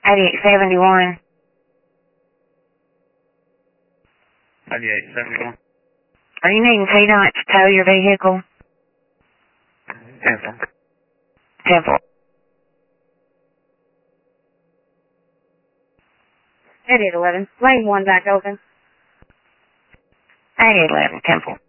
8871. 8871. Are you needing TDOT to tow your vehicle? Temple. Temple. 8811. Lane 1 back open. 8811, Temple.